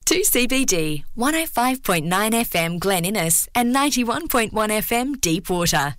2CBD, 105.9 FM Glen Innes and 91.1 FM Deepwater.